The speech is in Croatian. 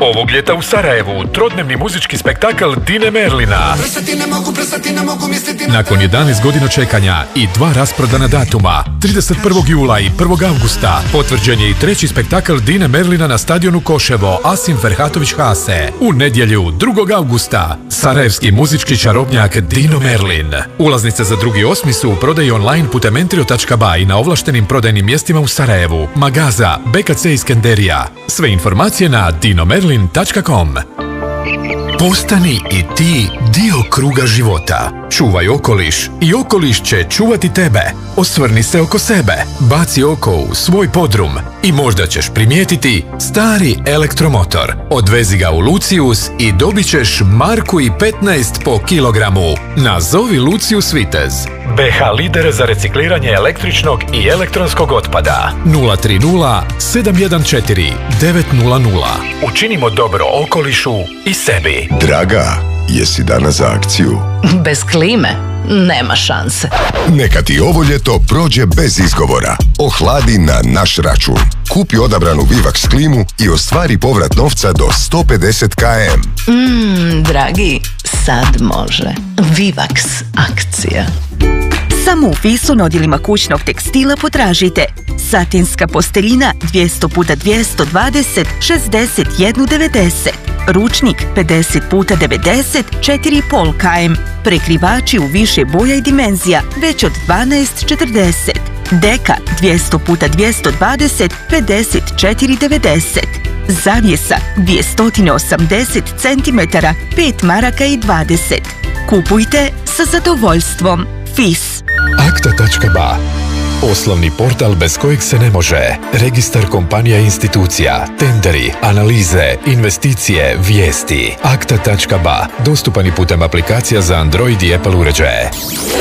Ovog ljeta u Sarajevu trodnevni muzički spektakl Dine Merlina. Nakon 11 godina čekanja i 2 rasprodana datuma, 31. jula i 1. avgusta, potvrđen je i 3. spektakl Dine Merlina na stadionu Koševo Asim Ferhatović Hase. U nedjelju 2. avgusta, sarajevski muzički čarobnjak Dino Merlin. Ulaznice za 2.8. su u prodaji online putem entrio.ba i na ovlaštenim prodajnim mjestima u Sarajevu, Magaza, BKC Iskenderija. Sve informacije na dinomerlin.com. Postani i ti dio kruga života. Čuvaj okoliš i okoliš će čuvati tebe. Osvrni se oko sebe, baci oko u svoj podrum i možda ćeš primijetiti stari elektromotor. Odvezi ga u Lucius i dobit ćeš 1,15 po kilogramu. Nazovi Lucius Vitez. BH lider za recikliranje električnog i elektronskog otpada. 030 714 900. Učinimo dobro okolišu i sebi. Draga, jesi danas za akciju? Bez klime nema šanse. Neka ti ovo ljeto prođe bez izgovora. Ohladi na naš račun. Kupi odabranu Vivax klimu i ostvari povrat novca do 150 km. Dragi, sad može. Vivax akcija. Samo u Fisu na odjelima kućnog tekstila potražite satinska posteljina 200x220 61,90, ručnik 50x90 4,5 km, prekrivači u više boja i dimenzija već od 12,40, deka 200x220 54,90, zavjesa 280 cm 5 maraka i 20. Kupujte sa zadovoljstvom. FIS. Akta.ba. Oslovni portal bez kojeg se ne može. Registar kompanija i institucija, tenderi, analize, investicije, vijesti. Akta.ba. Dostupan i putem aplikacija za Android i Apple uređaje.